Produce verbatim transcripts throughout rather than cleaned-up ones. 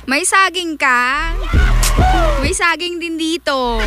May saging ka? May saging din dito.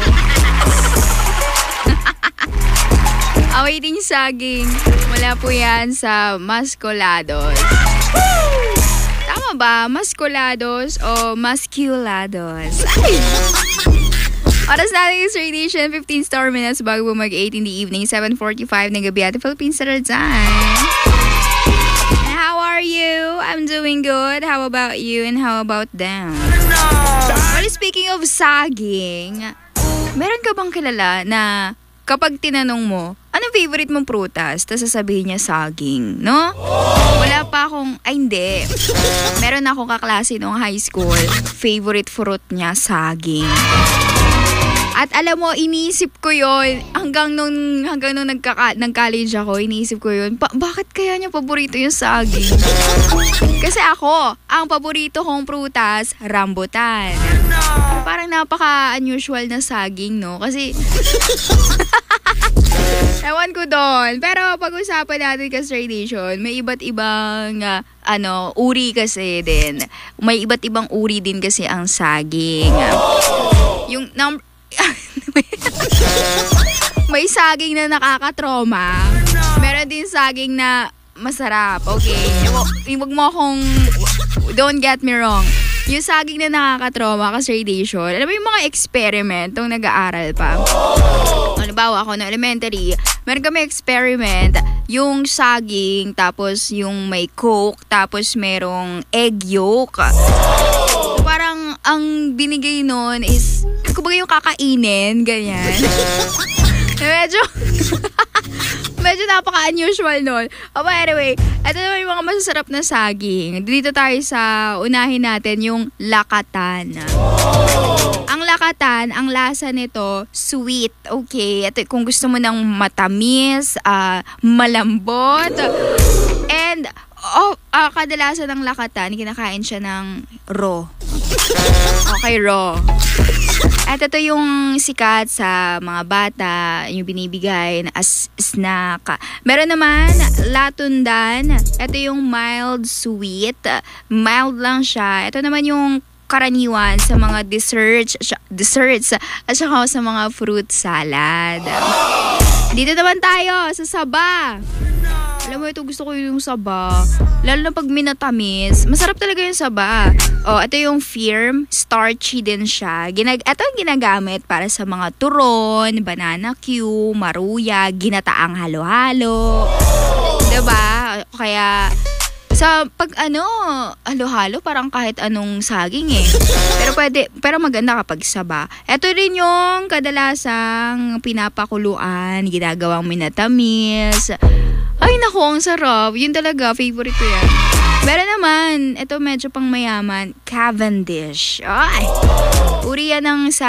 Awaiting saging. Wala po yan sa Mascolados. Tama ba? Mascolados o Masculados? Ay! Oras natin is radiation, fifteen star minutes bago po mag-eight in the evening, seven forty-five ng gabi at Philippine Standard Time. How are you? I'm doing good. How about you and how about them? Well, speaking of saging, meron ka bang kilala na kapag tinanong mo, anong favorite mong prutas? Tapos sasabihin niya saging, no? Wala pa akong, ay hindi. Meron akong kaklase noong high school, favorite fruit niya saging. At alam mo, iniisip ko yon hanggang nung, hanggang nung nagka, nag-college ako, iniisip ko yon ba- bakit kaya niya paborito yung saging? Kasi ako, ang paborito kong prutas, rambutan. Parang napaka-unusual na saging, no? Kasi, ewan ko doon. Pero pag-usapan natin kasi radiation, may iba't ibang, uh, ano, uri kasi din. May iba't ibang uri din kasi ang saging. Yung, num- may saging na nakakatroma. Meron din saging na masarap. Okay. Huwag mo akong, don't get me wrong. Yung saging na nakakatroma kasi radiation, alam mo yung mga experiment nung nag-aaral pa. Halimbawa ako na elementary, meron kami experiment, yung saging, tapos yung may coke, tapos merong egg yolk. So, parang ang binigay nun is, kumbaga yung kakainin, ganyan. Medyo, medyo napaka-unusual nun. Oh, but anyway, ito naman yung mga masasarap na saging. Dito tayo sa unahin natin yung lakatan. Ang lakatan, ang lasa nito, sweet. Okay, ito kung gusto mo ng matamis, uh, malambot, and oh, uh, kadalasan ng lakatan, kinakain siya ng raw. Okay, raw. At ito yung sikat sa mga bata, yung binibigay as snack. Meron naman, latundan. Ito yung mild sweet. Mild lang siya. Ito naman yung karaniwan sa mga desserts, desserts at saka sa mga fruit salad. Dito naman tayo sa saba. Alam mo, ito gusto ko yung saba. Lalo na pag minatamis. Masarap talaga yung saba. Oh, ito yung firm. Starchy din siya. Ginag ito ang ginagamit para sa mga turon, banana Q, maruya, ginataang halo-halo. Diba? Kaya, sa pag ano, halo-halo, parang kahit anong saging eh. Pero pwede, pero maganda kapag saba. Ito rin yung kadalasang pinapakuluan, ginagawang minatamis. Ay, naku, ang sarap. Yun talaga, favorite ko yan. Meron naman, ito medyo pang mayaman, Cavendish. Ay, uri yan ng